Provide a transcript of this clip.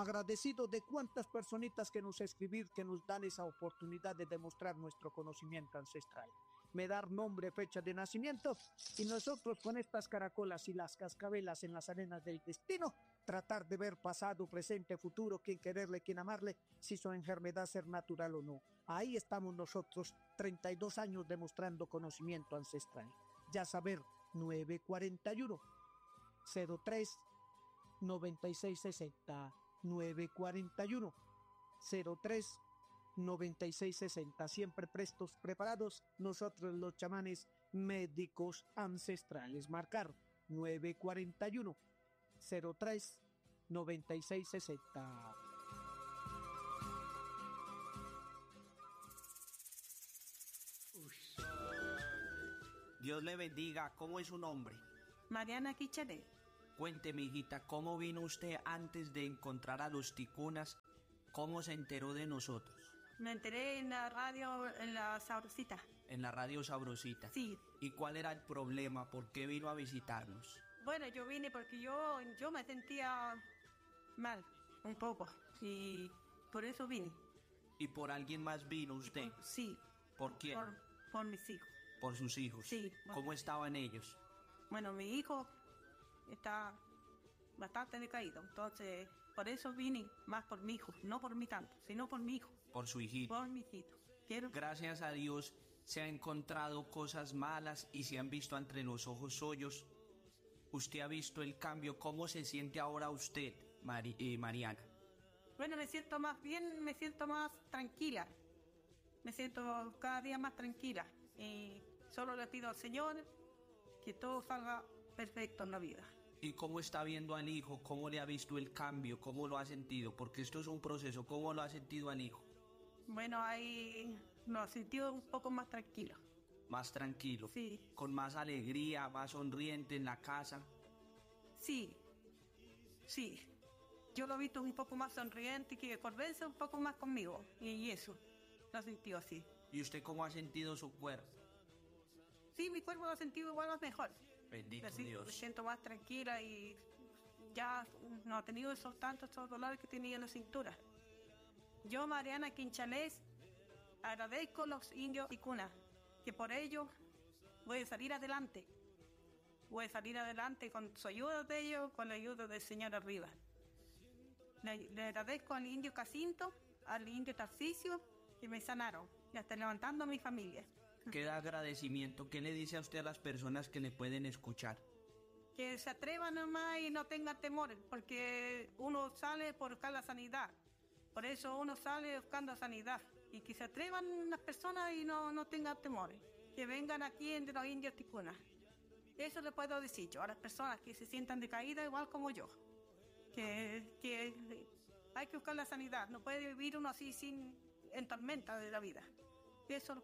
agradecido de cuántas personitas que nos escribir, que nos dan esa oportunidad de demostrar nuestro conocimiento ancestral. Me dar nombre, fecha de nacimiento y nosotros con estas caracolas y las cascabelas en las arenas del destino, tratar de ver pasado, presente, futuro, quién quererle, quién amarle, si su enfermedad ser natural o no. Ahí estamos nosotros, 32 años demostrando conocimiento ancestral. Ya saber, 941 03 9660 941 03 9660, siempre prestos, preparados, nosotros los chamanes médicos ancestrales. Marcar 941 03 9660. Dios le bendiga. ¿Cómo es su nombre? Mariana Quichané. Cuénteme, hijita, ¿cómo vino usted antes de encontrar a los ticunas? ¿Cómo se enteró de nosotros? Me enteré en la radio, en la Sabrosita. En la radio Sabrosita. Sí. ¿Y cuál era el problema? ¿Por qué vino a visitarnos? Bueno, yo vine porque yo me sentía mal, un poco, y por eso vine. ¿Y por alguien más vino usted? Sí. ¿Por quién? Por mis hijos. ¿Por sus hijos? Sí. ¿Cómo estaban ellos? Bueno, mi hijo está bastante decaído, entonces por eso vine más por mi hijo, no por mí tanto, sino por mi hijo. Por su hijito. Por mi hijito. Gracias a Dios se han encontrado cosas malas y se han visto entre los ojos suyos. Usted ha visto el cambio. ¿Cómo se siente ahora usted, Mariana? Bueno, me siento más tranquila. Me siento cada día más tranquila. Y solo le pido al Señor que todo salga perfecto en la vida. ¿Y cómo está viendo al hijo? ¿Cómo le ha visto el cambio? ¿Cómo lo ha sentido? Porque esto es un proceso. ¿Cómo lo ha sentido al hijo? Bueno, ahí lo he sentido un poco más tranquilo. Más tranquilo. Sí. Con más alegría, más sonriente en la casa. Sí. Yo lo he visto un poco más sonriente y que conversa un poco más conmigo. Y eso, lo he sentido así. ¿Y usted cómo ha sentido su cuerpo? Sí, mi cuerpo lo ha sentido igual o mejor. Bendito así, Dios. Me siento más tranquila y ya no he tenido esos dolores que tenía en la cintura. Yo, Mariana Quinchanés, agradezco a los indios ticunas, que por ello voy a salir adelante. Voy a salir adelante con su ayuda de ellos, con la ayuda del Señor arriba. Le agradezco al indio Jacinto, al indio Tarcisio, que me sanaron, y hasta levantando a mi familia. Queda agradecimiento. ¿Qué le dice a usted a las personas que le pueden escuchar? Que se atrevan nomás y no tengan temores, porque uno sale por buscar la sanidad. Por eso uno sale buscando sanidad. Y que se atrevan las personas y no tengan temores. Que vengan aquí entre los indios ticunas. Eso le puedo decir yo a las personas que se sientan decaídas igual como yo. Que hay que buscar la sanidad. No puede vivir uno así en tormenta de la vida. Eso